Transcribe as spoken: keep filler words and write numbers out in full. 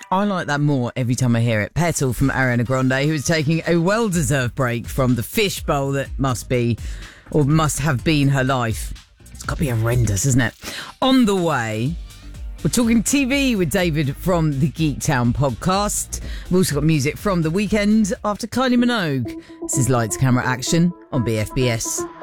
I like that more every time I hear it. Petal from Ariana Grande, who is taking a well-deserved break from the fishbowl that must be, or must have been her life. It's got to be horrendous, isn't it? On the way, we're talking T V with David from the Geek Town podcast. We've also got music from The Weeknd after Kylie Minogue. This is Lights, Camera, Action on B F B S.